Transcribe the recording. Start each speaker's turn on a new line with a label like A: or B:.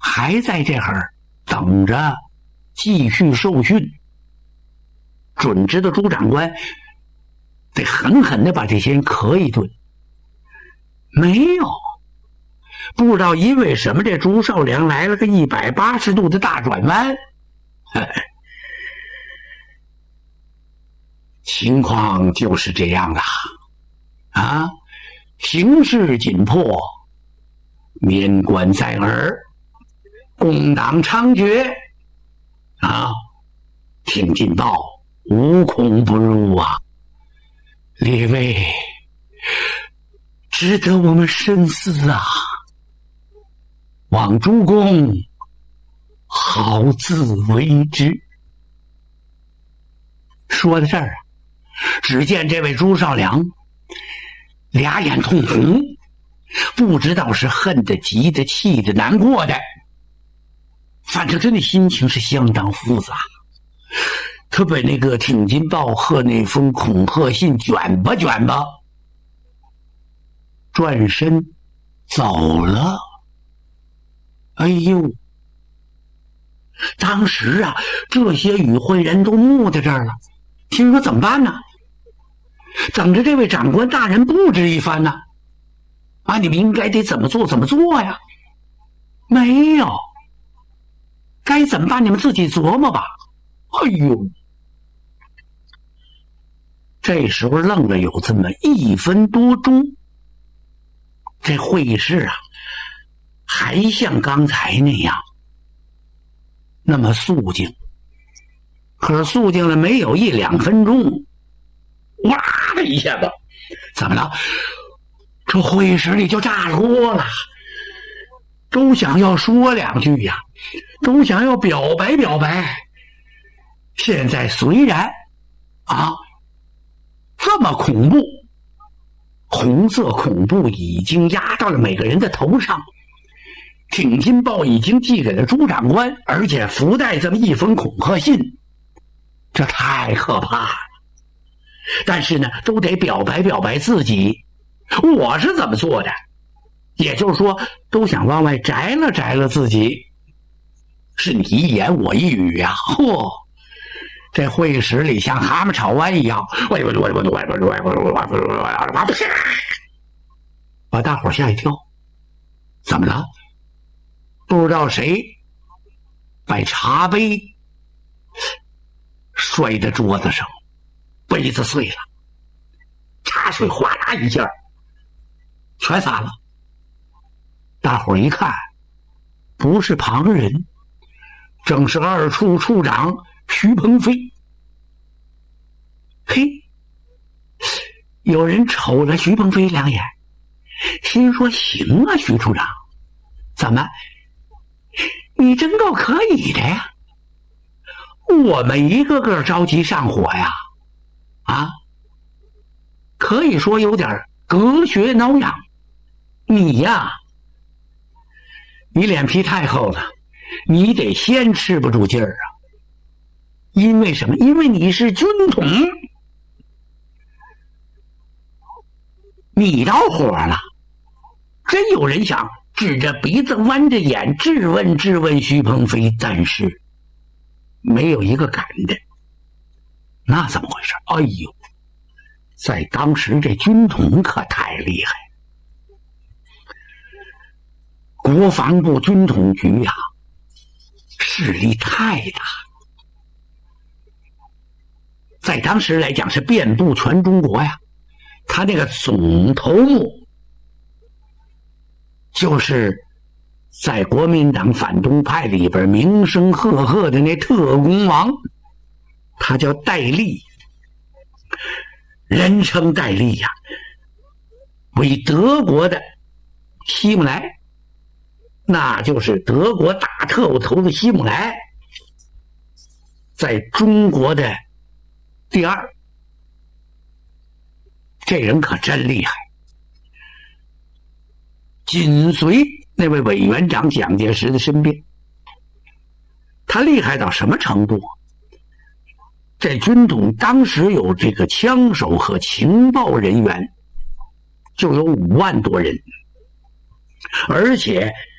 A: 还在这儿等着继续受训。准知道朱长官得狠狠地把这些人磕一顿。没有，不知道因为什么，这朱绍良来了个180度的大转弯。情况就是这样的啊，形势紧迫，免官在耳，共党猖獗啊，挺进报无孔不入啊！列位，值得我们深思啊！望诸公好自为之。说到这儿啊，只见这位朱绍良俩眼通红，不知道是恨的、急的、气的、难过的，反正他那心情是相当复杂。他被那个挺进报和那封恐吓信卷吧，转身走了。哎呦，当时啊，这些与会人都木在这儿了，听说怎么办呢？等着这位长官大人布置一番呢。啊，你们应该得怎么做呀？没有，该怎么办你们自己琢磨吧。哎呦，这时候愣了有这么1分多钟，这会议室啊还像刚才那样那么肃静。可是肃静了没有1、2分钟，哇的一下子，怎么了？这会议室里就炸锅了，都想要说2句呀，都想要表白。现在虽然啊这么恐怖，红色恐怖已经压到了每个人的头上，挺进报已经寄给了朱长官，而且附带这么1封恐吓信，这太可怕了。但是呢，都得表白自己，我是怎么做的，也就是说都想往外摘了自己，是你一言我一语呀。嚯，这会议室里像蛤蟆炒湾一样，把大伙吓一跳。怎么了？不知道谁把茶杯摔在桌子上，杯子碎了，茶水哗啦一下全洒了。大伙一看，不是旁人，正是2处处长徐鹏飞。嘿，有人瞅了徐鹏飞2眼，心说行啊，徐处长，怎么你真够可以的呀，我们一个个着急上火呀，啊，可以说有点隔靴挠痒。你呀，你脸皮太厚了，你得先吃不住劲儿啊。因为什么？因为你是军统，你着火了。真有人想指着鼻子弯着眼质问徐鹏飞，但是没有一个敢的。那怎么回事？哎呦，在当时这军统可太厉害，国防部军统局啊，势力太大，在当时来讲是遍布全中国呀。他那个总头目就是在国民党反动派里边名声赫赫的那特工王，他叫戴笠，人称戴笠呀，为德国的希姆莱，那就是德国大特务头子希姆莱在中国的第2，这人可真厉害。紧随那位委员长蒋介石的身边，他厉害到什么程度？这军统当时有这个枪手和情报人员就有5万多人，而且